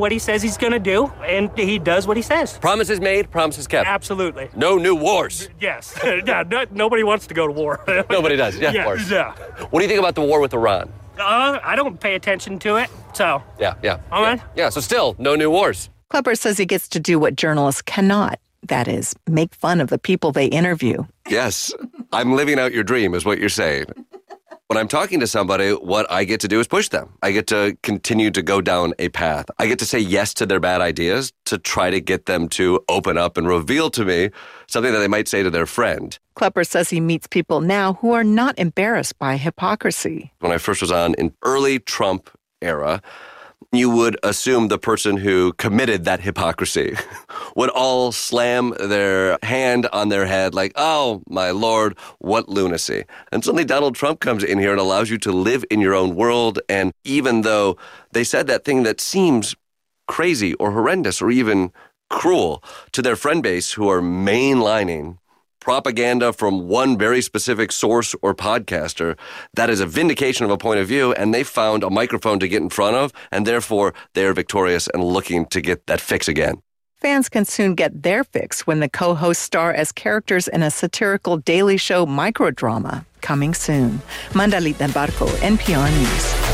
what he says he's going to do, and he does what he says. Promises made, promises kept. Absolutely. No new wars. Yes. Yeah, nobody wants to go to war. Nobody does. Yeah, of course. Yeah. What do you think about the war with Iran? I don't pay attention to it, so. Yeah. All right. Yeah, so still, no new wars. Klepper says he gets to do what journalists cannot. That is, make fun of the people they interview. Yes, I'm living out your dream is what you're saying. When I'm talking to somebody, what I get to do is push them. I get to continue to go down a path. I get to say yes to their bad ideas to try to get them to open up and reveal to me something that they might say to their friend. Klepper says he meets people now who are not embarrassed by hypocrisy. When I first was on in early Trump era, you would assume the person who committed that hypocrisy would all slam their hand on their head like, oh, my Lord, what lunacy. And suddenly Donald Trump comes in here and allows you to live in your own world. And even though they said that thing that seems crazy or horrendous or even cruel to their friend base who are mainlining propaganda from one very specific source or podcaster, that is a vindication of a point of view, and they found a microphone to get in front of, and therefore they are victorious and looking to get that fix again. Fans can soon get their fix when the co-hosts star as characters in a satirical Daily Show microdrama. Coming soon. Mandalita Barco, NPR News.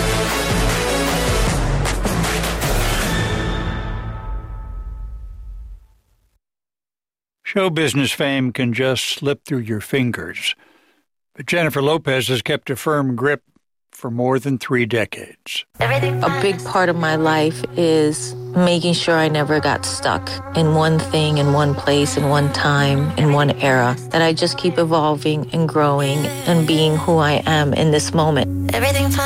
Show business fame can just slip through your fingers, but Jennifer Lopez has kept a firm grip for more than 3 decades. A big part of my life is making sure I never got stuck in one thing, in one place, in one time, in one era, that I just keep evolving and growing and being who I am in this moment.